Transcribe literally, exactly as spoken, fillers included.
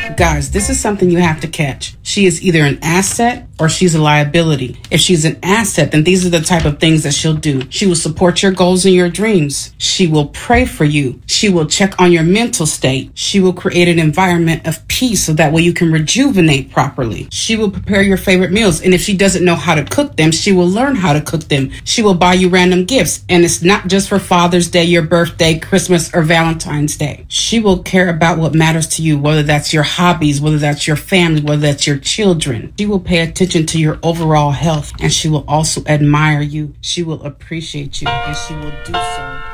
Guys, this is something you have to catch. She is either an asset or she's a liability. If she's an asset, then these are the type of things that she'll do. She will support your goals and your dreams. She will pray for you. She will check on your mental state. She will create an environment of peace so that way you can rejuvenate properly. She will prepare your favorite meals. And if she doesn't know how to cook them, she will learn how to cook them. She will buy you random gifts. And it's not just for Father's Day, your birthday, Christmas, or Valentine's Day. She will care about what matters to you, whether that's your hobbies, whether that's your family, whether that's your children. She will pay attention to your overall health, and she will also admire you. She will appreciate you, and she will do so